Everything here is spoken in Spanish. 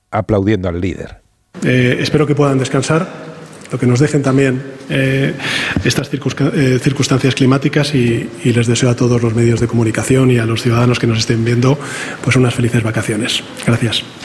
aplaudiendo al líder. Espero que puedan descansar, lo que nos dejen también estas circunstancias climáticas y les deseo a todos los medios de comunicación y a los ciudadanos que nos estén viendo pues unas felices vacaciones. Gracias.